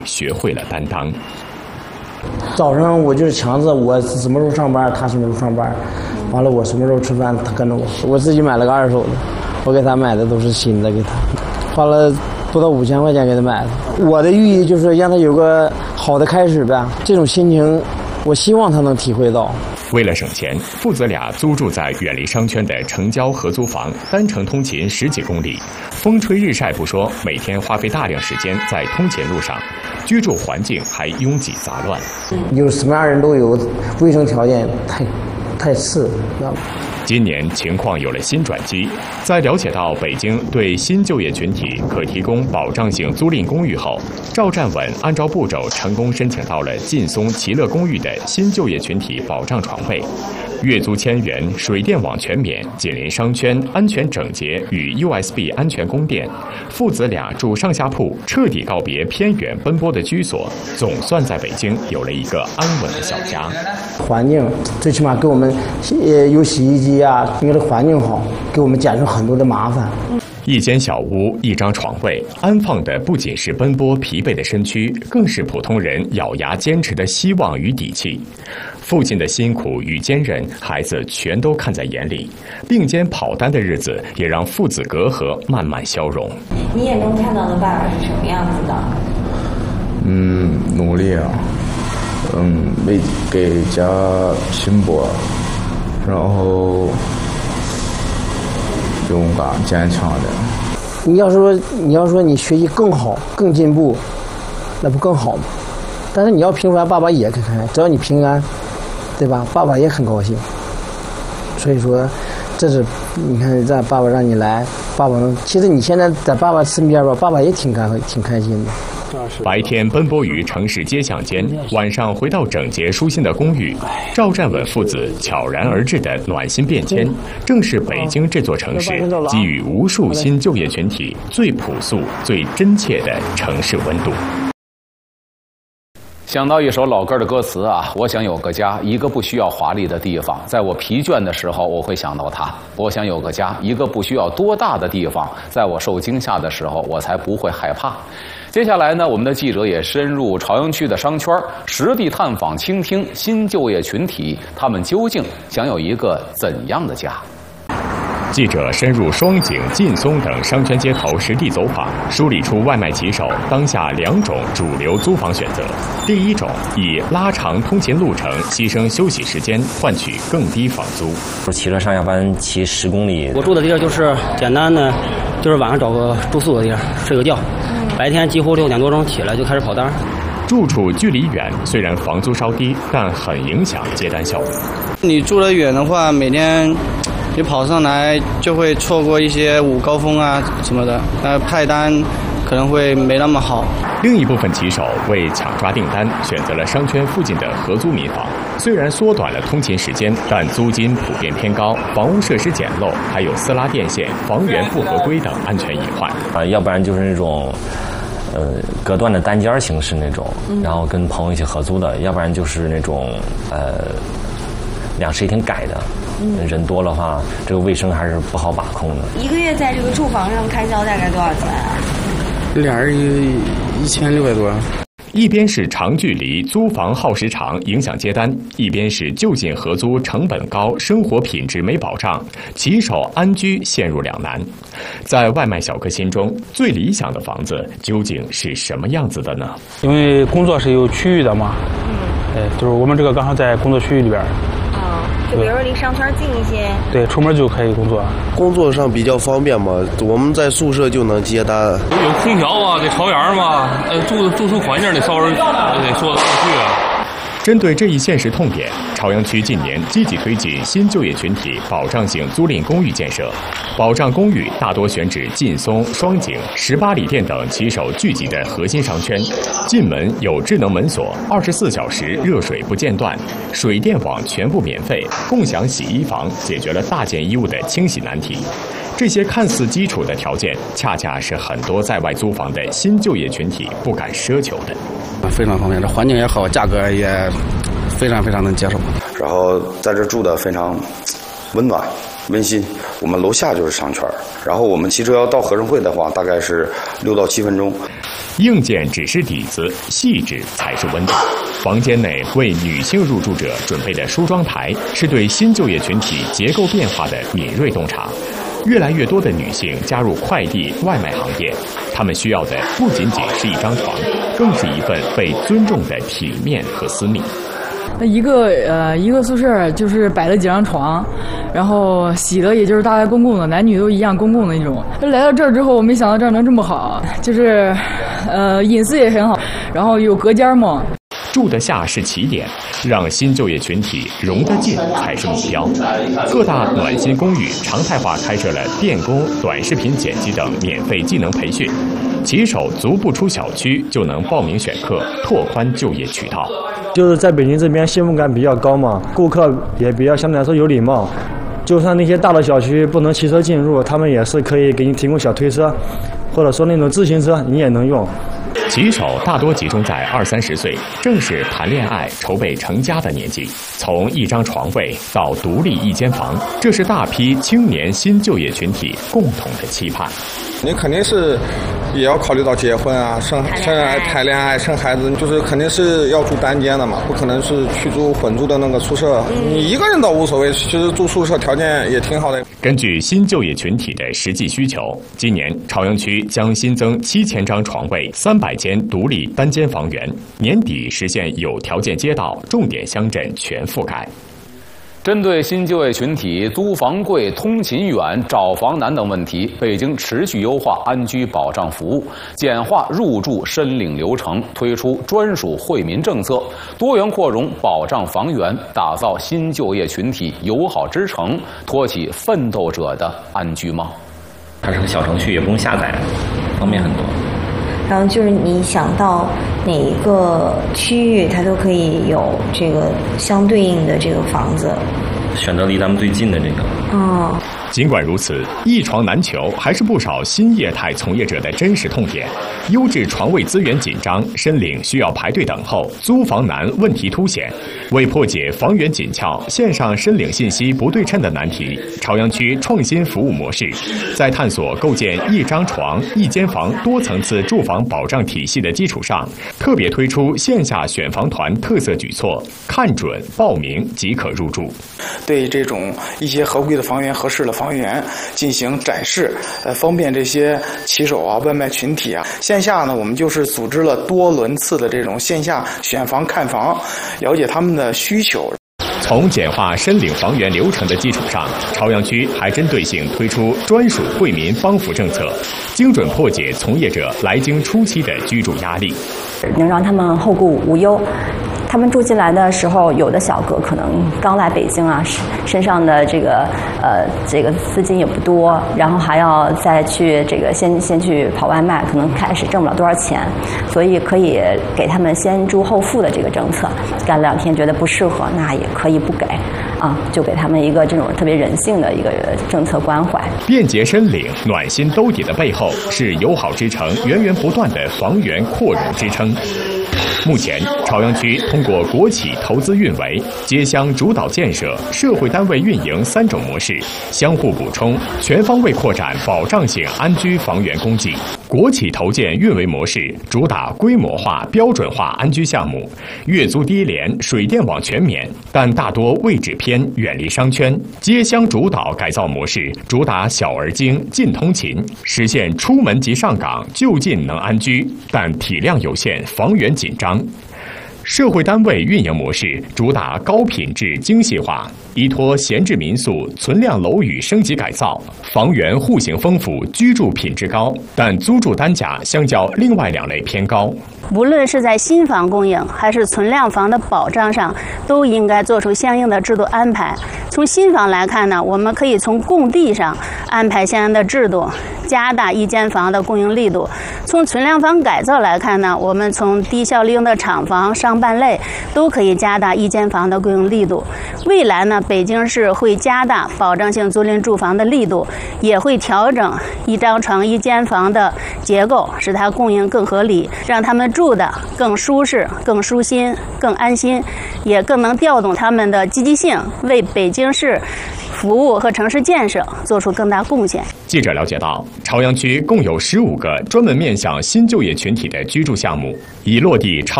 学会了担当。 早上我就是强制我什么时候上班，他什么时候上班，完了我什么时候吃饭，他跟着我。我自己买了个2手的，我给他买的都是新的，给他花了不到5000块钱给他买的。我的寓意就是让他有个好的开始呗，这种心情我希望他能体会到。 为了省钱，父子俩租住在远离商圈的城郊合租房，单程通勤10几公里，风吹日晒不说，每天花费大量时间在通勤路上，居住环境还拥挤杂乱。 有什么样人都有，卫生条件太次，知道吗？ 今年情况有了新转机，在了解到北京对新就业群体可提供保障性租赁公寓后，赵占稳按照步骤成功申请到了劲松齐乐公寓的新就业群体保障床位，月租1000元，水电网全免，紧邻商圈，安全整洁，与 USB 安全供电。父子俩住上下铺，彻底告别偏远奔波的居所，总算在北京有了一个安稳的小家。 环境最起码给我们有洗衣机啊，因为这环境好，给我们减少很多的麻烦。 一间小屋，一张床位，安放的不仅是奔波疲惫的身躯，更是普通人咬牙坚持的希望与底气。父亲的辛苦与坚韧，孩子全都看在眼里。并肩跑单的日子，也让父子隔阂慢慢消融。 你眼中看到的爸爸是什么样子的？ 努力啊，为给家拼搏，然后勇敢坚强的。 你要说你学习更好更进步，那不更好吗？但是你要平凡，爸爸也开心，只要你平安，对吧？爸爸也很高兴。所以说，这是你看让爸爸让你来，爸爸能，其实你现在在爸爸身边吧，爸爸也挺开心的。 白天奔波于城市街巷间，晚上回到整洁舒心的公寓。赵占稳父子悄然而至的暖心变迁，正是北京这座城市给予无数新就业群体最朴素、最真切的城市温度。 想到一首老歌的歌词啊，我想有个家，一个不需要华丽的地方，在我疲倦的时候，我会想到它。我想有个家，一个不需要多大的地方，在我受惊吓的时候，我才不会害怕。接下来呢，我们的记者也深入朝阳区的商圈，实地探访、倾听新就业群体，他们究竟想有一个怎样的家？ 记者深入双井、劲松等商圈街头实地走访，梳理出外卖骑手当下2种主流租房选择。第一种，以拉长通勤路程，牺牲休息时间，换取更低房租。 我骑车上下班骑10公里。 我住的地儿就是简单的，就是晚上找个住宿的地儿睡个觉，白天几乎6点多钟起来就开始跑单。 住处距离远，虽然房租稍低，但很影响接单效率。 你住得远的话，每天你跑上来就会错过一些午高峰啊什么的，派单可能会没那么好。 另一部分骑手为抢抓订单，选择了商圈附近的合租民房。虽然缩短了通勤时间，但租金普遍偏高，房屋设施简陋，还有私拉电线、房源不合规等安全隐患。 要不然就是那种隔断的单间形式那种，然后跟朋友一起合租的，要不然就是那种2室1厅改的。人多的话，这个卫生还是不好把控的。 一个月在这个住房上开销大概多少钱啊？ 俩人1600多。 一边是长距离租房耗时长影响接单，一边是就近合租成本高，生活品质没保障，骑手安居陷入两难。在外卖小哥心中，最理想的房子究竟是什么样子的呢？ 因为工作是有区域的嘛，就是我们这个刚好在工作区域里边。 就比如说离商圈近一些， 对，出门就可以工作。 工作上比较方便嘛，我们在宿舍就能接单。 有空调啊，得朝阳嘛，住宿环境得稍微得说得过去啊。 针对这一现实痛点，朝阳区近年积极推进新就业群体保障性租赁公寓建设。保障公寓大多选址劲松、双井、18里店等骑手聚集的核心商圈。进门有智能门锁，24小时热水不间断，水电网全部免费，共享洗衣房解决了大件衣物的清洗难题。这些看似基础的条件，恰恰是很多在外租房的新就业群体不敢奢求的。 非常方便，这环境也好，价格也非常非常能接受。 然后在这住的非常温暖温馨。我们楼下就是商圈，然后我们骑车要到合生汇的话，大概是6到7分钟。 硬件只是底子，细致才是温度。房间内为女性入住者准备的梳妆台，是对新就业群体结构变化的敏锐洞察。越来越多的女性加入快递、外卖行业，她们需要的不仅仅是一张床，更是一份被尊重的体面和私密。 那一个宿舍就是摆了几张床，然后洗的也就是大概公共的，男女都一样公共的那种。来到这儿之后，我没想到这儿能这么好，就是隐私也很好，然后有隔间嘛。 住得下是起点，让新就业群体融得进才是目标。各大暖心公寓常态化开设了电工、短视频剪辑等免费技能培训，骑手足不出小区就能报名选课，拓宽就业渠道。 就是在北京这边幸福感比较高嘛，顾客也比较相对来说有礼貌。就算那些大的小区不能骑车进入，他们也是可以给你提供小推车，或者说那种自行车你也能用。 骑手大多集中在20-30岁，正是谈恋爱、筹备成家的年纪。从一张床位到独立一间房，这是大批青年新就业群体共同的期盼。 你肯定是也要考虑到结婚啊、谈恋爱、生孩子，就是肯定是要住单间的嘛，不可能是去住混住的那个宿舍。你一个人倒无所谓，其实住宿舍条件也挺好的。 根据新就业群体的实际需求，今年朝阳区将新增7000张床位、300间独立单间房源，年底实现有条件街道、重点乡镇全覆盖。 针对新就业群体租房贵、通勤远、找房难等问题，北京持续优化安居保障服务，简化入住申领流程，推出专属惠民政策，多元扩容保障房源，打造新就业群体友好之城，托起奋斗者的安居梦。 它是个小程序，也不用下载，方便很多。 然后就是你想到哪一个区域，它都可以有这个相对应的这个房子， 选择离咱们最近的这个。 尽管如此，一床难求还是不少新业态从业者的真实痛点。优质床位资源紧张，申领需要排队等候，租房难问题凸显。为破解房源紧俏、线上申领信息不对称的难题，朝阳区创新服务模式，在探索构建一张床、一间房多层次住房保障体系的基础上，特别推出线下选房团特色举措，看准报名即可入住。 对这种一些合规的房源、合适的房源进行展示，方便这些骑手啊、外卖群体啊。线下呢，我们就是组织了多轮次的这种线下选房看房，了解他们的需求。 从简化申领房源流程的基础上，朝阳区还针对性推出专属惠民帮扶政策，精准破解从业者来京初期的居住压力， 能让他们后顾无忧。他们住进来的时候，有的小哥可能刚来北京啊，身上的这个资金也不多，然后还要再去先去跑外卖，可能开始挣不了多少钱，所以可以给他们先住后付的这个政策。干2天觉得不适合，那也可以不给啊，就给他们一个这种特别人性的一个政策关怀。 便捷申领、暖心兜底的背后，是友好之城源源不断的房源扩容支撑。目前，朝阳区通过国企投资运维、街乡主导建设、社会单位运营3种模式相互补充，全方位扩展保障性安居房源供给。国企投建运维模式主打规模化、标准化安居项目，月租低廉，水电网全免，但大多位置偏，远离商圈。街乡主导改造模式主打小而精、近通勤，实现出门即上岗，就近能安居，但体量有限，房源紧张。社会单位运营模式主打高品质精细化，依托闲置民宿、存量楼宇升级改造，房源户型丰富，居住品质高，但租住单价相较另外2类偏高。 无论是在新房供应还是存量房的保障上，都应该做出相应的制度安排。从新房来看呢，我们可以从供地上安排相应的制度，加大一间房的供应力度。从存量房改造来看呢，我们从低效利用的厂房、商办类都可以加大一间房的供应力度。未来呢，北京市会加大保障性租赁住房的力度，也会调整一张床一间房的结构，使它供应更合理，让他们住的更舒适、更舒心、更安心，也更能调动他们的积极性，为北京市服务和城市建设做出更大贡献。 记者了解到，朝阳区共有15个专门面向新就业群体的居住项目，已落地超